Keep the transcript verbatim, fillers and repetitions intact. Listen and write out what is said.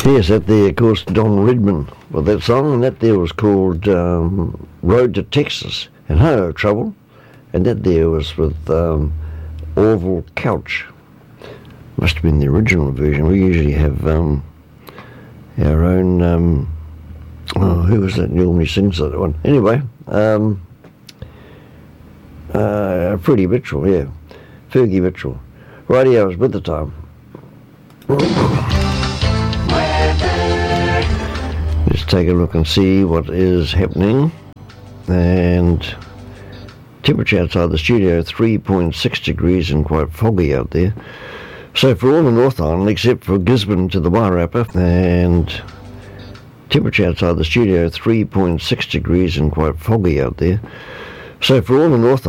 Yes, that there, of course, Don Redman with that song, and that there was called um, Road to Texas, and Ho Trouble, and that there was with um, Orville Couch. Must have been the original version. We usually have um, our own, um, oh, who was that normally sings that one? Anyway, um, uh, Freddie Mitchell, yeah, Fergie Mitchell. Righty, I was with the time. Let's take a look and see what is happening. And temperature outside the studio, three point six degrees and quite foggy out there. So for all the North Island, except for Gisborne to the Wairarapa, and temperature outside the studio, three point six degrees and quite foggy out there. So for all the North